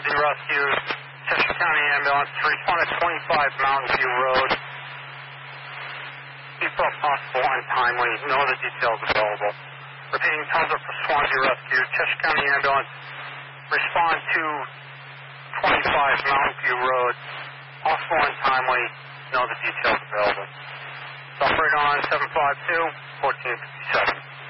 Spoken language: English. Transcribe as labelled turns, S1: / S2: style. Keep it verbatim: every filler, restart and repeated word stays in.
S1: the rescue. Cheshire County Ambulance to respond at twenty-five Mountain View Road. If possible and timely, no other details available. Repeating, Tundra for Swansea Rescue. Cheshire County Ambulance, respond to twenty-five Mountain View Road. Possible and timely, no other details available. Operator on seven five two, fourteen fifty-seven.